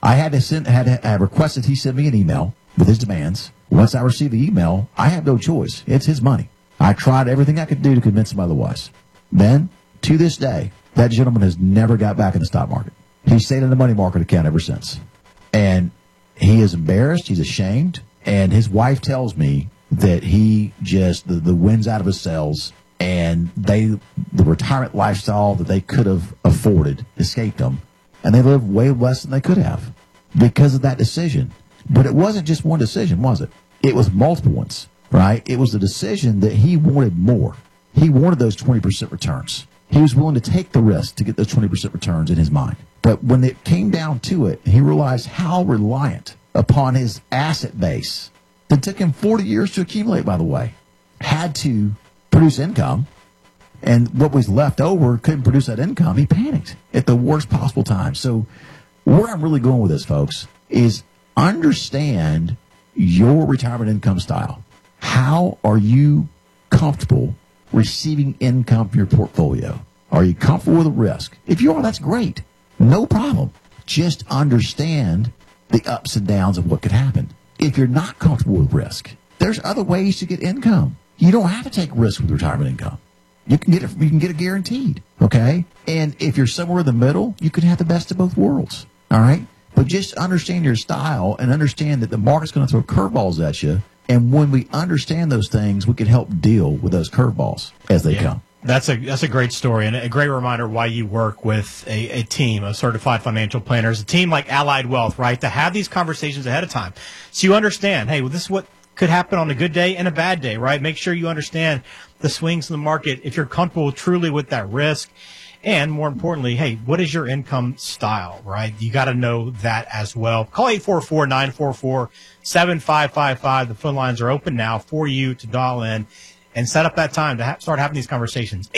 I had requested he send me an email with his demands. Once I received the email, I have no choice. It's his money. I tried everything I could do to convince him otherwise. Then, to this day, that gentleman has never got back in the stock market. He's stayed in the money market account ever since. And he is embarrassed. He's ashamed. And his wife tells me that he just, the wind's out of his sails, and the retirement lifestyle that they could have afforded escaped them. And they live way less than they could have because of that decision. But it wasn't just one decision, was it? It was multiple ones, right? It was the decision that he wanted more. He wanted those 20% returns. He was willing to take the risk to get those 20% returns in his mind. But when it came down to it, he realized how reliant upon his asset base that took him 40 years to accumulate, by the way, had to produce income. And what was left over couldn't produce that income. He panicked at the worst possible time. So where I'm really going with this, folks, is understand your retirement income style. How are you comfortable receiving income from your portfolio? Are you comfortable with the risk? If you are, that's great. No problem. Just understand the ups and downs of what could happen. If you're not comfortable with risk, there's other ways to get income. You don't have to take risk with retirement income. You can get it guaranteed, okay? And if you're somewhere in the middle, you can have the best of both worlds, all right? But just understand your style and understand that the market's going to throw curveballs at you. And when we understand those things, we can help deal with those curveballs as they come. That's a great story and a great reminder why you work with a team of certified financial planners, a team like Allied Wealth, right, to have these conversations ahead of time. So you understand, hey, well, this is what could happen on a good day and a bad day, right? Make sure you understand the swings in the market if you're comfortable truly with that risk. And more importantly, hey, what is your income style, right? You got to know that as well. Call 844-944-7555. The phone lines are open now for you to dial in and set up that time to start having these conversations.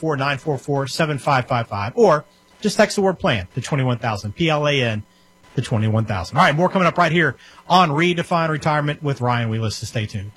844-944-7555. Or just text the word PLAN to 21,000, PLAN to 21,000. All right, more coming up right here on Redefine Retirement with Ryan Wheelis. So stay tuned.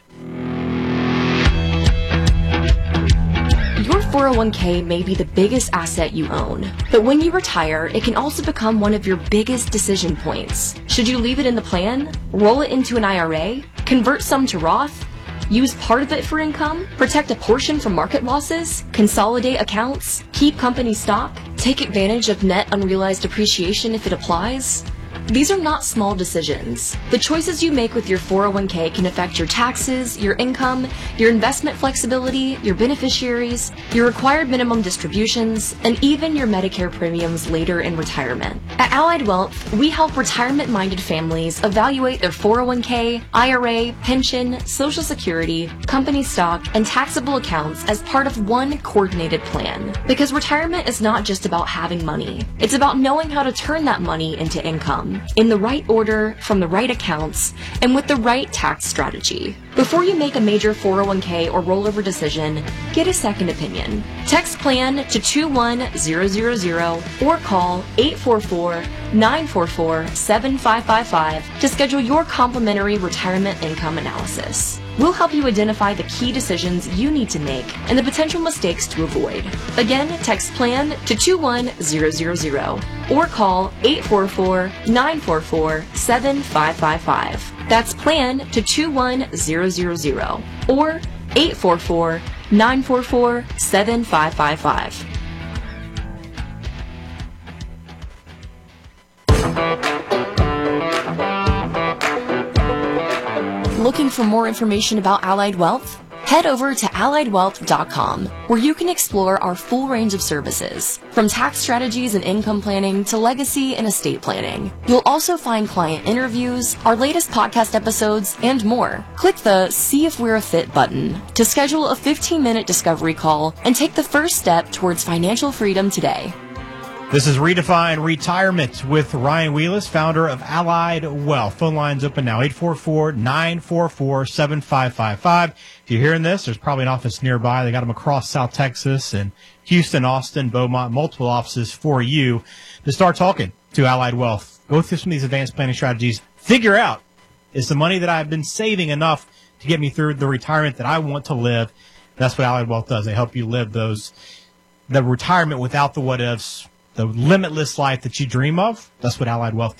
Your 401k may be the biggest asset you own, but when you retire, it can also become one of your biggest decision points. Should you leave it in the plan, roll it into an IRA, convert some to Roth, use part of it for income, protect a portion from market losses, consolidate accounts, keep company stock, take advantage of net unrealized appreciation if it applies? These are not small decisions. The choices you make with your 401k can affect your taxes, your income, your investment flexibility, your beneficiaries, your required minimum distributions, and even your Medicare premiums later in retirement. At Allied Wealth, we help retirement-minded families evaluate their 401k, IRA, pension, Social Security, company stock, and taxable accounts as part of one coordinated plan. Because retirement is not just about having money. It's about knowing how to turn that money into income. In the right order, from the right accounts, and with the right tax strategy. Before you make a major 401k or rollover decision, get a second opinion. Text PLAN to 21000 or call 844-944-7555 to schedule your complimentary retirement income analysis. We'll help you identify the key decisions you need to make and the potential mistakes to avoid. Again, text PLAN to 21000 or call 844-944-7555. That's PLAN to 21000 or 844-944-7555. Looking for more information about Allied Wealth? Head over to alliedwealth.com, where you can explore our full range of services, from tax strategies and income planning to legacy and estate planning. You'll also find client interviews, our latest podcast episodes, and more. Click the See If We're a Fit button to schedule a 15-minute discovery call and take the first step towards financial freedom today. This is Redefine Retirement with Ryan Wheelis, founder of Allied Wealth. Phone lines open now, 844-944-7555. If you're hearing this, there's probably an office nearby. They got them across South Texas and Houston, Austin, Beaumont, multiple offices for you to start talking to Allied Wealth. Go through some of these advanced planning strategies. Figure out, is the money that I've been saving enough to get me through the retirement that I want to live? That's what Allied Wealth does. They help you live the retirement without the what-ifs, the limitless life that you dream of. That's what Allied Wealth